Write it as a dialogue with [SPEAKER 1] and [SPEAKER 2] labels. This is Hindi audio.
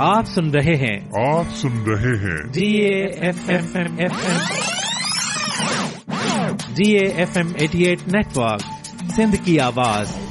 [SPEAKER 1] आप सुन रहे हैं DAFM 88 नेटवर्क, सिंध की आवाज